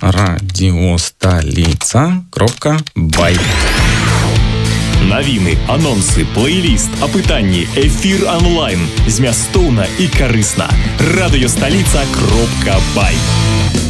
radiostolica.by. Навіны, анонсы, плейліст, апытанні, эфір онлайн. Змястоўна і карысна. Радыёсталіца.бай.